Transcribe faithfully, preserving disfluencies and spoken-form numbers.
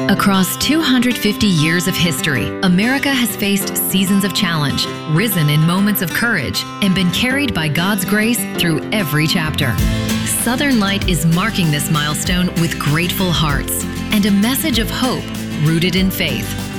Across two hundred fifty years of history, America has faced seasons of challenge, risen in moments of courage, and been carried by God's grace through every chapter. Southern Light is marking this milestone with grateful hearts and a message of hope rooted in faith.